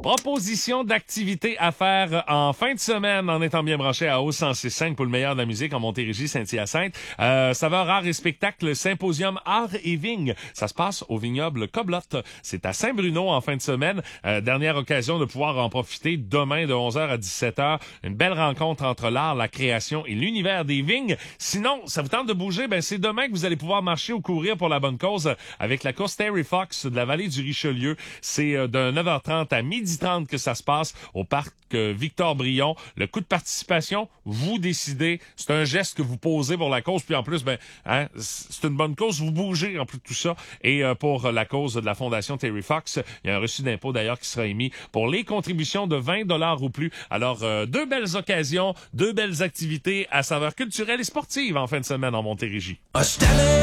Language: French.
Proposition d'activité à faire en fin de semaine en étant bien branché à Hauts 106.5 pour le meilleur de la musique en Montérégie, Saint-Hyacinthe. Saveur art et spectacle, symposium art et vigne. Ça se passe au vignoble Coblotte. C'est à Saint-Bruno en fin de semaine. Dernière occasion de pouvoir en profiter demain de 11h à 17h. Une belle rencontre entre l'art, la création et l'univers des vignes. Sinon, ça vous tente de bouger? Ben, c'est demain que vous allez pouvoir marcher ou courir pour la bonne cause avec la course Terry Fox de la vallée du Richelieu. C'est de 9h30 à 12h30 que ça se passe au parc Victor-Brion. Le coût de participation, vous décidez. C'est un geste que vous posez pour la cause. Puis en plus, c'est une bonne cause. Vous bougez en plus de tout ça. Et pour la cause de la Fondation Terry Fox, il y a un reçu d'impôt d'ailleurs qui sera émis pour les contributions de 20$ ou plus. Alors, deux belles occasions, deux belles activités à saveur culturelle et sportive en fin de semaine en Montérégie.